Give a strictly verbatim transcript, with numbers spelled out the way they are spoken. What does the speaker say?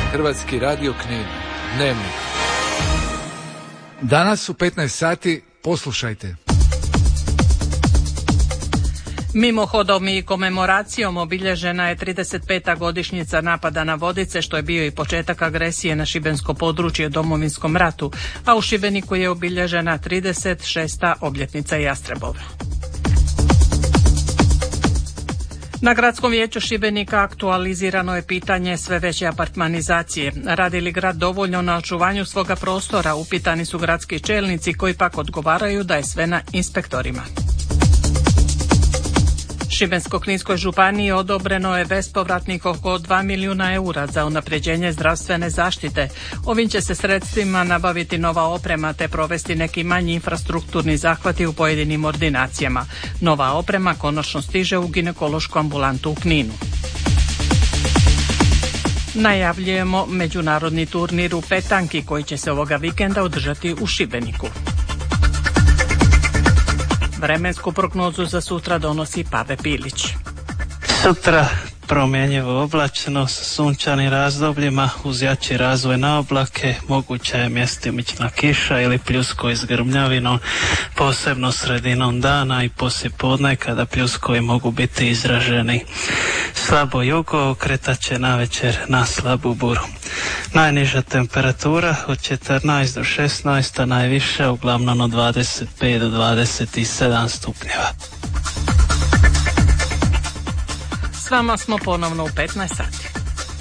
Hrvatski radio Knin. Dnevnik. Danas u petnaest sati poslušajte. Mimohodom i komemoracijom obilježena je trideset peta godišnjica napada na Vodice, što je bio i početak agresije na šibensko područje u Domovinskom ratu, a u Šibeniku je obilježena trideset šesta obljetnica Jastrebova. Na Gradskom vijeću Šibenika aktualizirano je pitanje sve veće apartmanizacije. Radi li grad dovoljno na očuvanju svoga prostora? Upitani su gradski čelnici koji pak odgovaraju da je sve na inspektorima. Šibensko-kninskoj županiji odobreno je bespovratnih oko dva milijuna eura za unapređenje zdravstvene zaštite. Ovim će se sredstvima nabaviti nova oprema te provesti neki manji infrastrukturni zahvati u pojedinim ordinacijama. Nova oprema konačno stiže u ginekološku ambulantu u Kninu. Najavljujemo međunarodni turnir u petanki koji će se ovoga vikenda održati u Šibeniku. Vremensku prognozu za sutra donosi Pave Pilić. Sutra promjenjivo oblačno sa sunčanim razdobljima uz jači razvoj na oblake, moguća je mjestimična kiša ili pljusko s grmljavinom, posebno sredinom dana i poslijepodne kada pljuskovi mogu biti izraženi. Slabo jugo okretat će navečer na slabu buru. Najniža temperatura od četrnaest do šesnaest, a najviša uglavnom od dvadeset pet do dvadeset sedam stupnjeva. S vama smo ponovno u petnaest sati.